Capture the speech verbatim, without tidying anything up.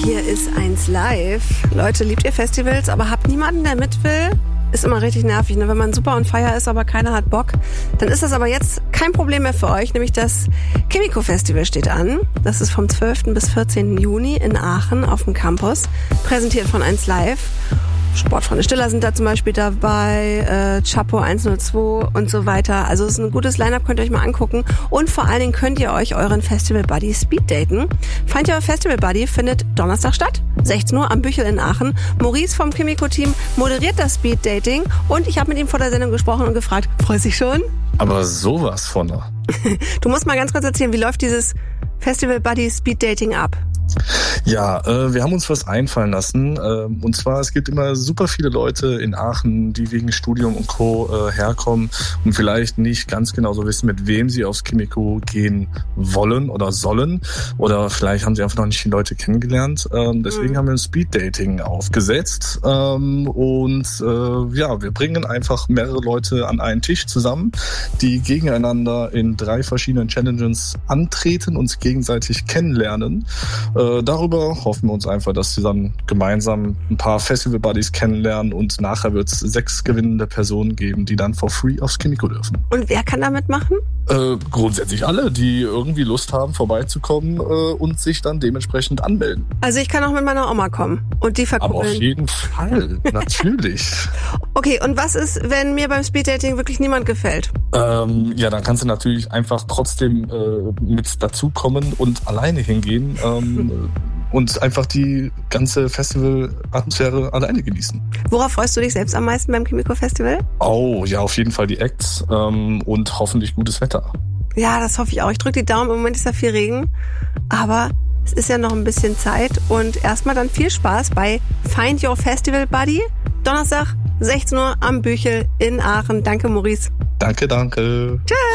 Hier ist eins live. Leute, liebt ihr Festivals, aber habt niemanden, der mit will? Ist immer richtig nervig, ne? Wenn man super on fire ist, aber keiner hat Bock. Dann ist das aber jetzt kein Problem mehr für euch, nämlich das Chemico Festival steht an. Das ist vom zwölften bis vierzehnten Juni in Aachen auf dem Campus, präsentiert von eins live. Sportfreunde Stiller sind da zum Beispiel dabei, äh, Chapo eins null zwei und so weiter. Also es ist ein gutes Line-Up, könnt ihr euch mal angucken. Und vor allen Dingen könnt ihr euch euren Festival-Buddy speeddaten. Find Your Festival-Buddy findet Donnerstag statt, sechzehn Uhr am Büchel in Aachen. Maurice vom Chemico-Team moderiert das Speeddating und ich habe mit ihm vor der Sendung gesprochen und gefragt, freust du dich schon? Aber sowas von. Du musst mal ganz kurz erzählen, wie läuft dieses Festival-Buddy Speeddating ab? Ja, äh, wir haben uns was einfallen lassen. Äh, und zwar, es gibt immer super viele Leute in Aachen, die wegen Studium und Co. Äh, herkommen und vielleicht nicht ganz genau so wissen, mit wem sie aufs Chemico gehen wollen oder sollen. Oder vielleicht haben sie einfach noch nicht die Leute kennengelernt. Ähm, deswegen mhm. haben wir ein Speeddating aufgesetzt. Ähm, und äh, ja, wir bringen einfach mehrere Leute an einen Tisch zusammen, die gegeneinander in drei verschiedenen Challenges antreten und gegenseitig kennenlernen. Äh, darüber hoffen wir uns einfach, dass sie dann gemeinsam ein paar Festival-Buddies kennenlernen und nachher wird es sechs gewinnende Personen geben, die dann for free aufs Chemico dürfen. Und wer kann da mitmachen? Äh, grundsätzlich alle, die irgendwie Lust haben, vorbeizukommen äh, und sich dann dementsprechend anmelden. Also ich kann auch mit meiner Oma kommen und die verkuppeln. Aber auf jeden Fall, natürlich. Okay, und was ist, wenn mir beim Speeddating wirklich niemand gefällt? Ähm, ja, dann kannst du natürlich einfach trotzdem äh, mit dazukommen und alleine hingehen ähm, hm. und einfach die ganze Festival-Atmosphäre alleine genießen. Worauf freust du dich selbst am meisten beim Chemico Festival? Oh, ja, auf jeden Fall die Acts ähm, und hoffentlich gutes Wetter. Ja, das hoffe ich auch. Ich drücke die Daumen, im Moment ist ja viel Regen, aber es ist ja noch ein bisschen Zeit und erstmal dann viel Spaß bei Find Your Festival Buddy. Donnerstag, sechzehn Uhr am Büchel in Aachen. Danke, Maurice. Danke, danke. Tschüss.